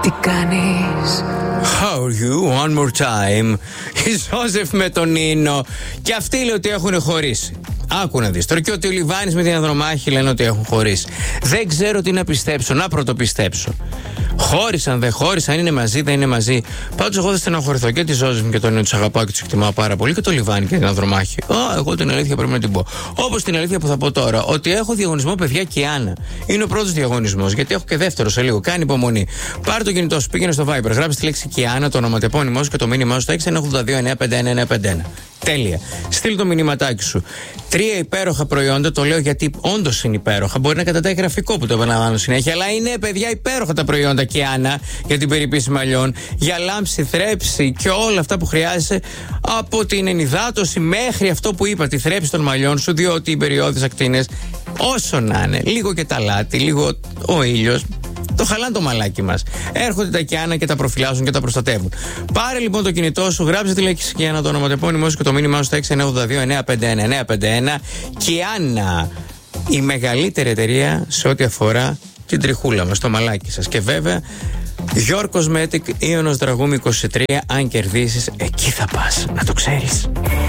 Τι κάνεις? How are you? One more time. Η Ζώσεφ με τον Νίνο. Και αυτοί λέει ότι έχουν χωρίσει. Άκου να δεις. Τώρα και ότι ο Λιβάνης με την Ανδρομάχη λένε ότι έχουν χωρίσει. Δεν ξέρω τι να πιστέψω. Να πρωτοπιστέψω. Χώρισαν, δεν χώρισαν, είναι μαζί, δεν είναι μαζί. Πάντως εγώ δεν στεναχωρηθώ και τη Ζώσεφ και τον Νίνο, τους αγαπάω και τους εκτιμάω πάρα πολύ. Και το Λιβάνη και την Ανδρομάχη. Εγώ την αλήθεια πρέπει να την πω. Όπως την αλήθεια που θα πω τώρα, ότι έχω διαγωνισμό παιδιά Κιάνα. Είναι ο πρώτος διαγωνισμός, γιατί έχω και δεύτερο σε λίγο. Κάνει υπομονή. Πάρε το κινητό σου, πήγαινε στο Viber, γράψε τη λέξη Κιάνα, το ονοματεπώνυμό σου και το μήνυμά σου στο 682-951-951. Τέλεια. Στείλ το μηνυματάκι σου. 3 υπέροχα προϊόντα, το λέω γιατί όντως είναι υπέροχα. Μπορεί να κατατάει γραφικό που το επαναλαμβάνω συνέχεια, αλλά είναι παιδιά υπέροχα τα προϊόντα Κιάνα για την περιποίηση μαλλιών, για λάμψη, θρέψη και όλα αυτά που χρειάζεσαι, από την ενυδάτωση μέχρι αυτό που είπα, τη θρέψη των μαλλιών σου, διότι οι περιόδεις ακτίνες, όσο να είναι, λίγο και τα λάτι, λίγο ο ήλιος, το χαλάνε το μαλάκι μας. Έρχονται τα Κιάνα και τα προφυλάσσουν και τα προστατεύουν. Πάρε λοιπόν το κινητό σου, γράψε τη λέξη Κιάνα, το ονοματεπώνυμό σου και το μήνυμά σου στο 682-951-951. Κιάνα, η μεγαλύτερη εταιρεία σε ό,τι αφορά την τριχούλα μας, το μαλάκι σας. Και βέβαια, Your Cosmetic, Ίωνος Δραγούμη 23, αν κερδίσεις, εκεί θα πας, να το ξέρεις.